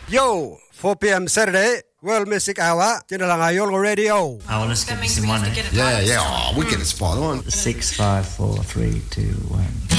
Yo, 4 p.m. Saturday, World Music Hour, Jinalangayol Radio. Oh, let's get this in one. Yeah. Oh, we get it spot on. 6, 5, 4, 3, 2, 1.